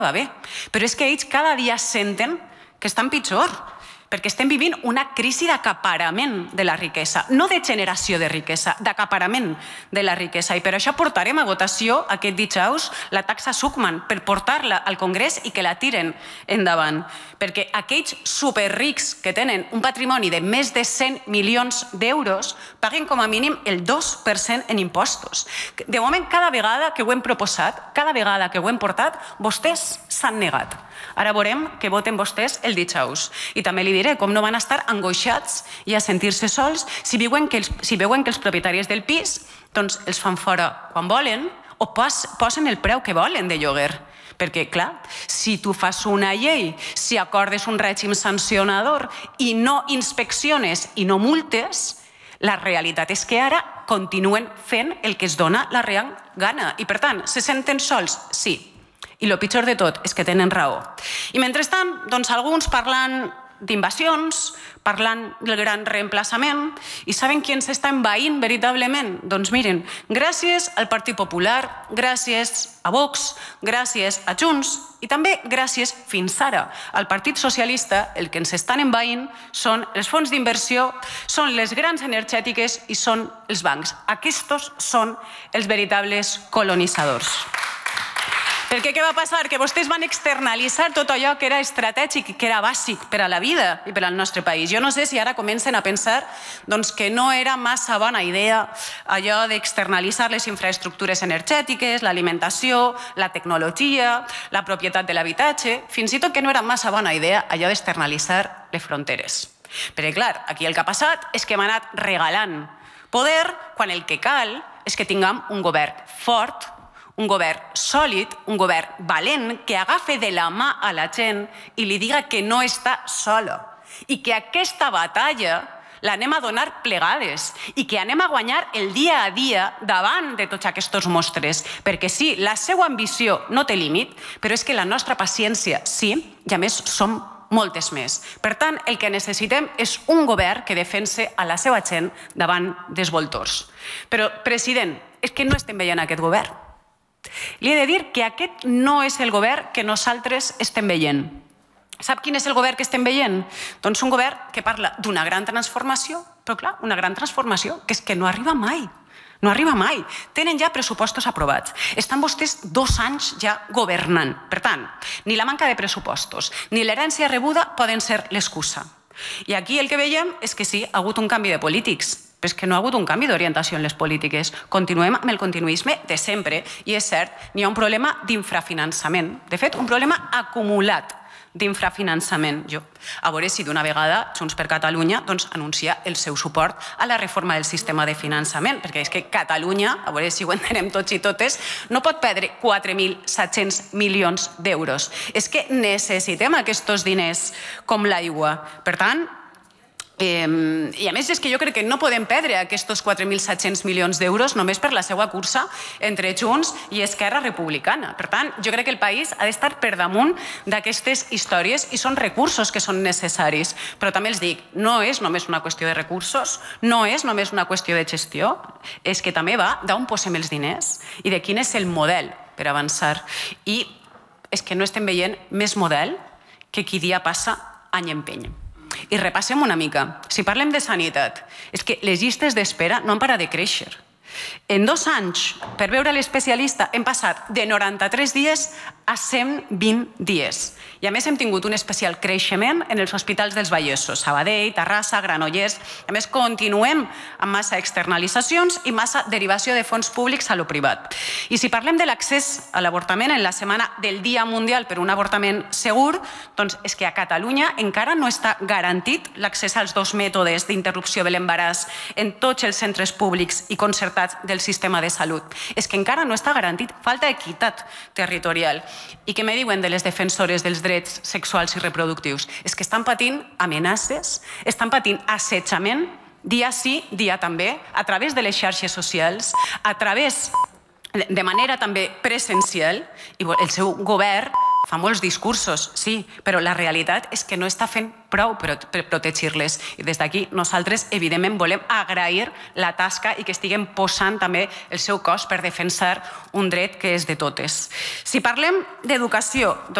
va bé. Però és que ells cada dia senten que estan pitjor, perquè estem vivint una crisi d'acaparament de la riquesa, no de generació de riquesa, d'acaparament de la riquesa. I per això portarem a votació aquest dijous la taxa Zuckman, per portar-la al Congrés i que la tiren endavant. Perquè aquells superrics que tenen un patrimoni de més de 100 milions d'euros paguen com a mínim el 2% en impostos. De moment, cada vegada que ho hem proposat, cada vegada que ho hem portat, vostès s'han negat. Ara veurem què voten vostès el dijous. I també li diré com no van estar angoixats i a sentir-se sols si veuen que els propietaris del pis els fan fora quan volen o posen el preu que volen de lloguer. Perquè, clar, si tu fas una llei, si acordes un règim sancionador i no inspecciones i no multes, la realitat és que ara continuen fent el que es dona la real gana. I, per tant, se senten sols? Sí. I el pitjor de tot és que tenen raó. I mentrestant, alguns parlant d'invasions, parlant del gran reemplaçament, i saben qui ens està envaint veritablement? Doncs miren, gràcies al Partit Popular, gràcies a Vox, gràcies a Junts, i també gràcies, fins ara, al Partit Socialista, el que ens estan envaint són els fons d'inversió, són les grans energètiques i són els bancs. Aquests són els veritables colonitzadors. Perquè què va passar? Que vostès van externalitzar tot allò que era estratègic i que era bàsic per a la vida i per al nostre país. Jo no sé si ara comencen a pensar que no era massa bona idea allò d'externalitzar les infraestructures energètiques, l'alimentació, la tecnologia, la propietat de l'habitatge, fins i tot que no era massa bona idea allò d'externalitzar les fronteres. Perquè, clar, aquí el que ha passat és que hem anat regalant poder quan el que cal és que tinguem un govern fort, un govern sòlid, un govern valent, que agafi de la mà a la gent i li diga que no està sola i que aquesta batalla l'anem a donar plegades i que anem a guanyar el dia a dia davant de tots aquests monstres. Perquè sí, la seva ambició no té límit, però és que la nostra paciència sí, i a més som moltes més. Per tant, el que necessitem és un govern que defense a la seva gent davant dels voltors. Però, president, és que no estem veient aquest govern. Li he de dir que aquest no és el govern que nosaltres estem veient. Sap quin és el govern que estem veient? Doncs un govern que parla d'una gran transformació, però clar, una gran transformació que és que no arriba mai. No arriba mai. Tenen ja pressupostos aprovats. Estan vostès 2 anys ja governant. Per tant, ni la manca de pressupostos ni l'herència rebuda poden ser l'excusa. I aquí el que veiem és que sí, ha hagut un canvi de polítics, però és que no ha hagut un canvi d'orientació en les polítiques. Continuem amb el continuisme de sempre i és cert, n'hi ha un problema d'infrafinançament. De fet, un problema acumulat d'infrafinançament. A veure si d'una vegada Junts per Catalunya anuncia el seu suport a la reforma del sistema de finançament, perquè és que Catalunya, a veure si ho entenem tots i totes, no pot perdre 4.700 milions d'euros. És que necessitem aquests diners com l'aigua. Per tant, i a més és que jo crec que no podem perdre aquests 4.700 milions d'euros només per la seva cursa entre Junts i Esquerra Republicana. Per tant, jo crec que el país ha d'estar per damunt d'aquestes històries i són recursos que són necessaris. Però també els dic, no és només una qüestió de recursos, no és només una qüestió de gestió, és que també va d'on posem els diners i de quin és el model per avançar. I és que no estem veient més model que qui dia passa any empeny. I repassem una mica. Si parlem de sanitat, és que les llistes d'espera no han parat de créixer. En 2 anys, per veure l'especialista, hem passat de 93 dies a 120 dies. I a més hem tingut un especial creixement en els hospitals dels Vallesos, Sabadell, Terrassa, Granollers. A més, continuem amb massa externalitzacions i massa derivació de fons públics a lo privat. I si parlem de l'accés a l'avortament en la setmana del Dia Mundial per un avortament segur, doncs és que a Catalunya encara no està garantit l'accés als 2 mètodes d'interrupció de l'embaràs en tots els centres públics i concertats del sistema de salut. És que encara no està garantit, falta equitat territorial. I què me diuen de les defensores dels drets sexuals i reproductius? És que estan patint amenaces, estan patint assetjament, dia sí, dia també, a través de les xarxes socials, a través de manera també presencial, i el seu govern fa molts discursos, sí, però la realitat és que no està fent prou per protegir-les. I des d'aquí nosaltres, evidentment, volem agrair la tasca i que estiguem posant també el seu cos per defensar un dret que és de totes. Si parlem d'educació,